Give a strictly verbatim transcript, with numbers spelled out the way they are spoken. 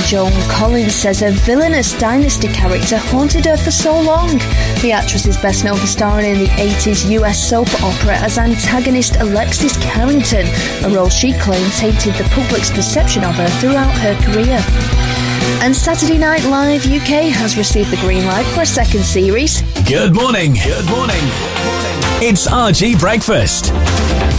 Joan Collins says a villainous Dynasty character haunted her for so long. The actress is best known for starring in the eighties U S soap opera as antagonist Alexis Carrington, a role she claimed tainted the public's perception of her throughout her career. And Saturday Night Live U K has received the green light for a second series. Good morning. Good morning. It's R G Breakfast.